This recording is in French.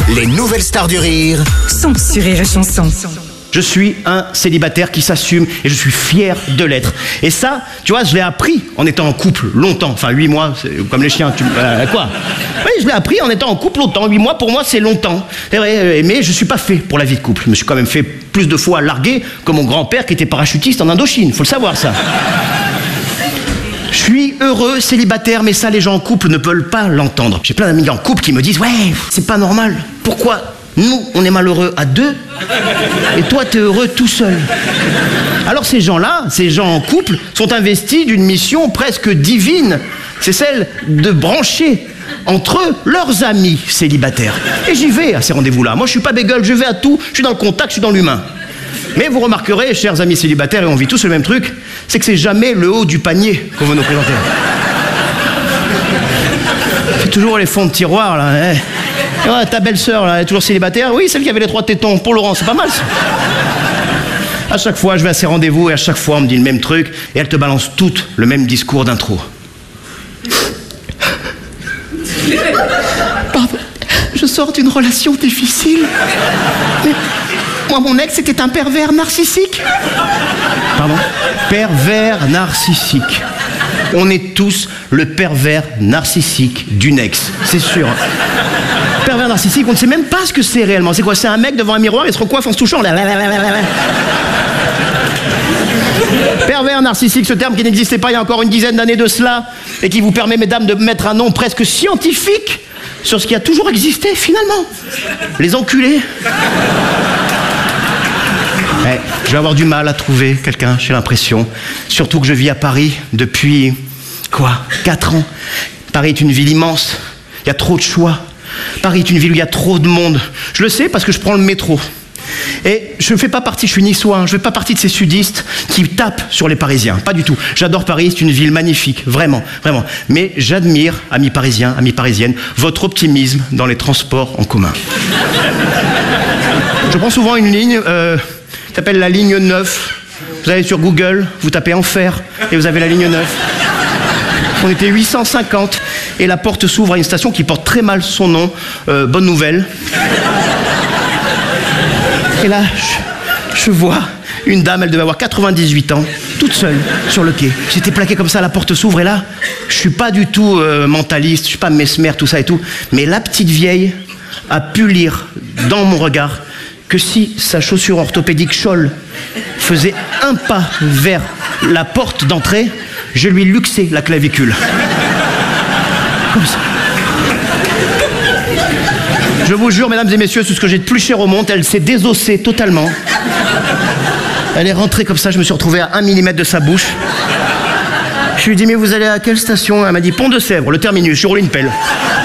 Les nouvelles stars du rire sont sur Rire et Chanson. Je suis un célibataire qui s'assume et je suis fier de l'être. Et ça, tu vois, je l'ai appris en étant en couple longtemps. Enfin, 8 mois, c'est comme les chiens. Quoi? Oui, je l'ai appris en étant en couple longtemps. 8 mois, pour moi, c'est longtemps. C'est vrai, mais je suis pas fait pour la vie de couple. Je me suis quand même fait plus de fois larguer que mon grand-père qui était parachutiste en Indochine. Faut le savoir, ça. Je suis heureux, célibataire, mais ça, les gens en couple ne veulent pas l'entendre. J'ai plein d'amis en couple qui me disent « Ouais, c'est pas normal. Pourquoi nous, on est malheureux à deux, et toi, t'es heureux tout seul ?» Alors ces gens-là, ces gens en couple, sont investis d'une mission presque divine. C'est celle de brancher entre eux leurs amis célibataires. Et j'y vais à ces rendez-vous-là. Moi, je suis pas bégueule, je vais à tout, je suis dans le contact, je suis dans l'humain. Mais vous remarquerez, chers amis célibataires, et on vit tous le même truc, c'est que c'est jamais le haut du panier qu'on veut nous présenter. C'est toujours les fonds de tiroir, là. Hein. Ouais, ta belle-sœur, là, elle est toujours célibataire. Oui, celle qui avait les 3 tétons. Pour Laurent, c'est pas mal, ça. À chaque fois, je vais à ces rendez-vous et à chaque fois, on me dit le même truc et elle te balance toutes le même discours d'intro. Pardon, je sors d'une relation difficile. Mais moi, mon ex, c'était un pervers narcissique. Pardon? Pervers narcissique. On est tous le pervers narcissique d'une ex, c'est sûr. Pervers narcissique, on ne sait même pas ce que c'est réellement. C'est quoi? C'est un mec devant un miroir, il se recoiffe en se touchant. Pervers narcissique, ce terme qui n'existait pas il y a encore une dizaine d'années de cela, et qui vous permet, mesdames, de mettre un nom presque scientifique sur ce qui a toujours existé, finalement. Les enculés. Ouais, je vais avoir du mal à trouver quelqu'un, j'ai l'impression. Surtout que je vis à Paris depuis, 4 ans. Paris est une ville immense, il y a trop de choix. Paris est une ville où il y a trop de monde. Je le sais parce que je prends le métro. Et je ne fais pas partie, je suis niçois, je ne fais pas partie de ces sudistes qui tapent sur les Parisiens. Pas du tout. J'adore Paris, c'est une ville magnifique, vraiment, vraiment. Mais j'admire, amis parisiens, amis parisiennes, votre optimisme dans les transports en commun. Je prends souvent une ligne qui s'appelle la ligne 9. Vous allez sur Google, vous tapez Enfer et vous avez la ligne 9. On était 850 et la porte s'ouvre à une station qui porte très mal son nom. Bonne nouvelle. Et là, je vois une dame, elle devait avoir 98 ans, toute seule sur le quai. J'étais plaqué comme ça, la porte s'ouvre et là, je suis pas du tout mentaliste, je suis pas mesmer, tout ça et tout. Mais la petite vieille a pu lire dans mon regard que si sa chaussure orthopédique Scholl faisait un pas vers la porte d'entrée, je lui luxais la clavicule. Comme ça. Je vous jure, mesdames et messieurs, c'est ce que j'ai de plus cher au monde, elle s'est désossée totalement. Elle est rentrée comme ça, je me suis retrouvé à 1 mm de sa bouche. Je lui ai dit, mais vous allez à quelle station? Elle m'a dit, Pont de Sèvres, le terminus, je roule une pelle.